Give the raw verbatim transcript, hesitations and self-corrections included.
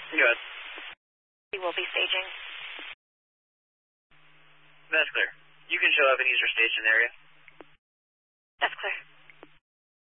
Good. We will be staging. That's clear. You can show up and use your station area.